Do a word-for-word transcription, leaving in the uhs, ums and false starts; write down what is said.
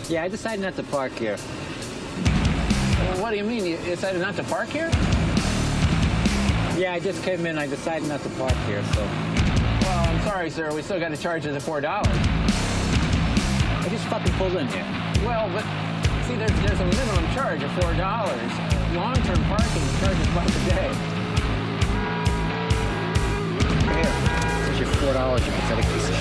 Yeah, I decided not to park here. Well, what do you mean? You decided not to park here? Yeah, I just came in. I decided not to park here, so. Well, I'm sorry, sir. We still got to charge you the four dollars. I just fucking pulled in here. Well, but see, there's, there's a minimum charge of four dollars. Long-term parking charges bucks a day. Here, here's your four dollars, you pathetic piece of